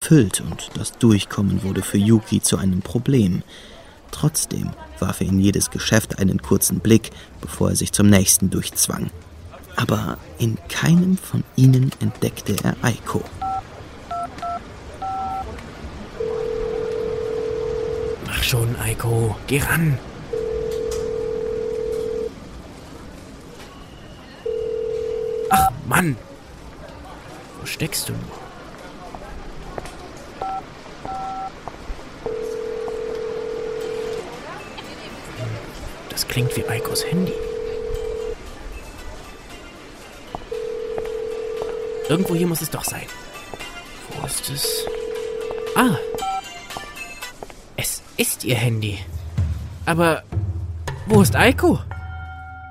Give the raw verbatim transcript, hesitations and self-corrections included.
überfüllt und das Durchkommen wurde für Yuki zu einem Problem. Trotzdem warf er in jedes Geschäft einen kurzen Blick, bevor er sich zum nächsten durchzwang. Aber in keinem von ihnen entdeckte er Aiko. Mach schon, Aiko, geh ran. Ach, Mann. Wo steckst du nur? Das klingt wie Aikos Handy. Irgendwo hier muss es doch sein. Wo ist es? Ah. Es ist ihr Handy. Aber wo ist Aiko?